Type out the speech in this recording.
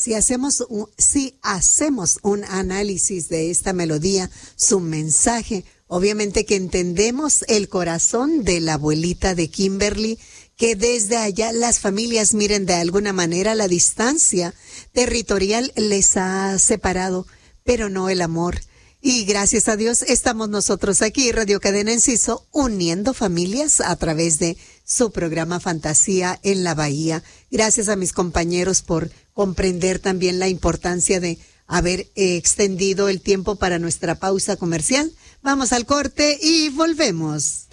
Si hacemos un análisis de esta melodía, su mensaje, obviamente que entendemos el corazón de la abuelita de Kimberly, que desde allá las familias, miren, de alguna manera la distancia territorial les ha separado, pero no el amor. Y gracias a Dios estamos nosotros aquí, Radio Cadena Enciso, uniendo familias a través de su programa Fantasía en la Bahía. Gracias a mis compañeros por comprender también la importancia de haber extendido el tiempo para nuestra pausa comercial. Vamos al corte y volvemos.